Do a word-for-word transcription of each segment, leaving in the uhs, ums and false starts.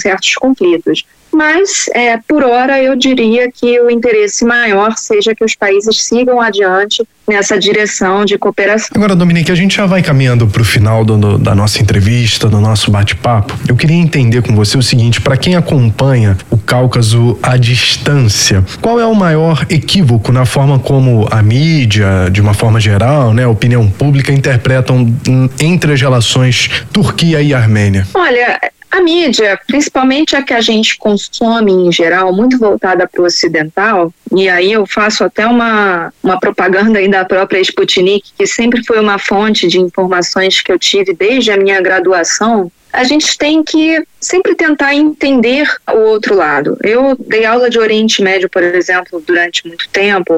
certos conflitos. Mas, é, por hora, eu diria que o interesse maior seja que os países sigam adiante nessa direção de cooperação. Agora, Dominique, a gente já vai caminhando para o final do, do, da nossa entrevista, do nosso bate-papo. Eu queria entender com você o seguinte: para quem acompanha o Cáucaso à distância, qual é o maior equívoco na forma como a mídia, de uma forma geral, né, a opinião pública, interpretam entre as relações Turquia e Armênia? Olha, a mídia, principalmente a que a gente consome em geral, muito voltada para o ocidental, e aí eu faço até uma, uma propaganda aí da própria Sputnik, que sempre foi uma fonte de informações que eu tive desde a minha graduação. A gente tem que sempre tentar entender o outro lado. Eu dei aula de Oriente Médio, por exemplo, durante muito tempo,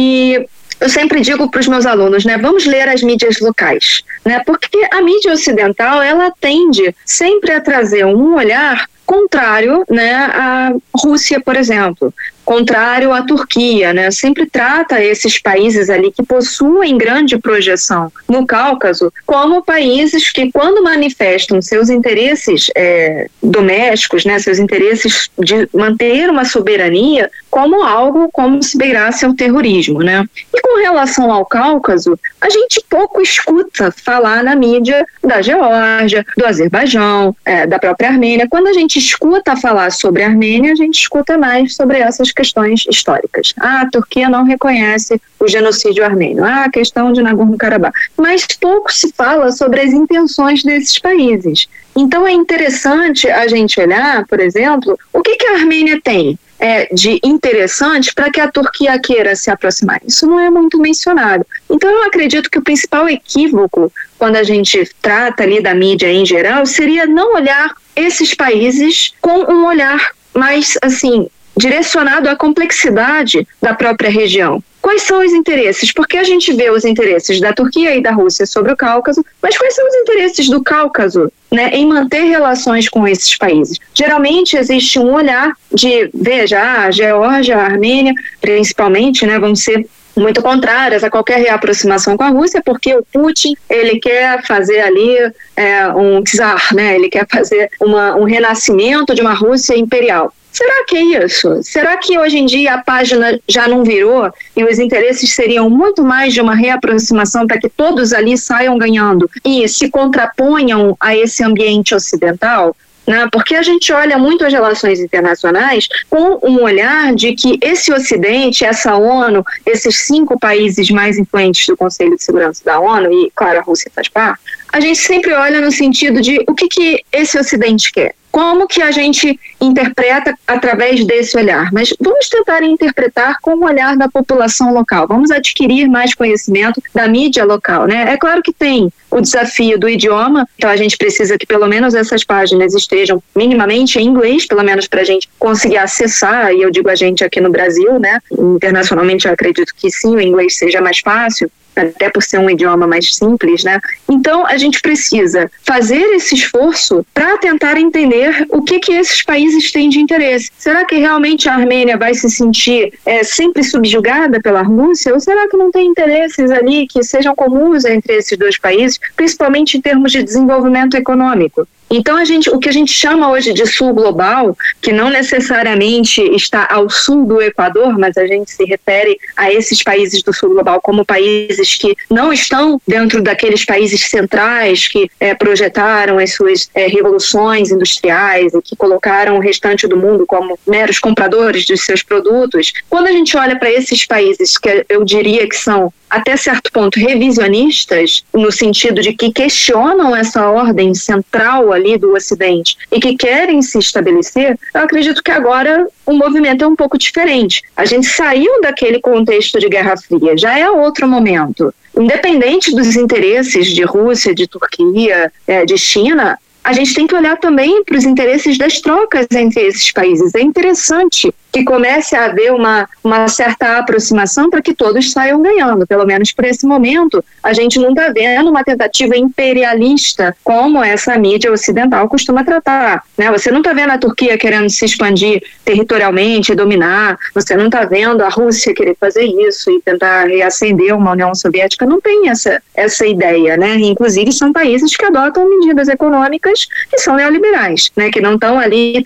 e eu sempre digo para os meus alunos, né, vamos ler as mídias locais, né, porque a mídia ocidental, ela tende sempre a trazer um olhar contrário, né, à Rússia, por exemplo, contrário à Turquia, né, sempre trata esses países ali que possuem grande projeção no Cáucaso como países que, quando manifestam seus interesses é, domésticos, né, seus interesses de manter uma soberania, como algo como se beirasse ao terrorismo, né. E com relação ao Cáucaso, a gente pouco escuta falar na mídia da Geórgia, do Azerbaijão, é, da própria Armênia. Quando a gente escuta falar sobre a Armênia, a gente escuta mais sobre essas questões históricas. Ah, a Turquia não reconhece o genocídio armênio. Ah, a questão de Nagorno-Karabakh. Mas pouco se fala sobre as intenções desses países. Então é interessante a gente olhar, por exemplo, o que, que a Armênia tem É, de interessante para que a Turquia queira se aproximar. Isso não é muito mencionado. Então eu acredito que o principal equívoco, quando a gente trata ali da mídia em geral, seria não olhar esses países com um olhar mais, assim, direcionado à complexidade da própria região. Quais são os interesses? Porque a gente vê os interesses da Turquia e da Rússia sobre o Cáucaso, mas quais são os interesses do Cáucaso, né, em manter relações com esses países? Geralmente existe um olhar de, veja, a Geórgia, a Armênia, principalmente, né, vão ser muito contrárias a qualquer reaproximação com a Rússia, porque o Putin, ele quer fazer ali é, um czar, né, ele quer fazer uma, um renascimento de uma Rússia imperial. Será que é isso? Será que hoje em dia a página já não virou e os interesses seriam muito mais de uma reaproximação para que todos ali saiam ganhando e se contraponham a esse ambiente ocidental? Né? Porque a gente olha muito as relações internacionais com um olhar de que esse Ocidente, essa ONU, esses cinco países mais influentes do Conselho de Segurança da ONU, e claro, a Rússia faz parte, a gente sempre olha no sentido de o que, que esse Ocidente quer. Como que a gente interpreta através desse olhar? Mas vamos tentar interpretar com o olhar da população local. Vamos adquirir mais conhecimento da mídia local, né? É claro que tem o desafio do idioma, então a gente precisa que pelo menos essas páginas estejam minimamente em inglês, pelo menos para a gente conseguir acessar, e eu digo a gente aqui no Brasil, né? Internacionalmente eu acredito que sim, o inglês seja mais fácil, até por ser um idioma mais simples, né? Então, a gente precisa fazer esse esforço para tentar entender o que que esses países têm de interesse. Será que realmente a Armênia vai se sentir é, sempre subjugada pela Rússia? Ou será que não tem interesses ali que sejam comuns entre esses dois países, principalmente em termos de desenvolvimento econômico? Então, a gente, o que a gente chama hoje de sul global, que não necessariamente está ao sul do Equador, mas a gente se refere a esses países do sul global como países que não estão dentro daqueles países centrais que é, projetaram as suas é, revoluções industriais e que colocaram o restante do mundo como meros compradores dos seus produtos. Quando a gente olha para esses países que eu diria que são até certo ponto revisionistas, no sentido de que questionam essa ordem central ali do Ocidente e que querem se estabelecer, eu acredito que agora o movimento é um pouco diferente. A gente saiu daquele contexto de Guerra Fria, já é outro momento. Independente dos interesses de Rússia, de Turquia, de China, a gente tem que olhar também para os interesses das trocas entre esses países. É interessante que comece a haver uma, uma certa aproximação para que todos saiam ganhando. Pelo menos por esse momento, a gente não está vendo uma tentativa imperialista como essa mídia ocidental costuma tratar, né? Você não está vendo a Turquia querendo se expandir territorialmente, dominar, você não está vendo a Rússia querer fazer isso e tentar reacender uma União Soviética. Não tem essa, essa ideia, né? Inclusive são países que adotam medidas econômicas que são neoliberais, né? Que não estão ali